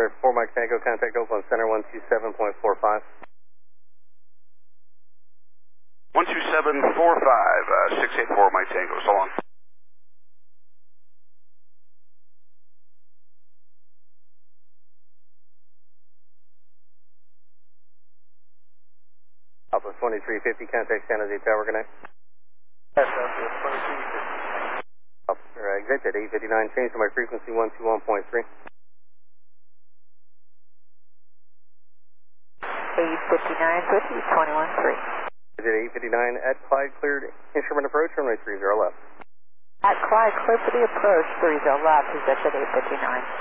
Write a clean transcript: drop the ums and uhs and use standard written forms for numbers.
runway 4 Mike Tango, contact Oakland Center 127.45. 12745, 684 Mike Tango, so long. Alpha 2350, contact San Jose Tower, connect. Yes, Alpha 2350. Exit at 859, change to my frequency 121.3. 859, 21.3. Exit 859 at Clyde, cleared instrument approach, runway 30 left. At Clyde, clear for the approach, 30 left, is at 859.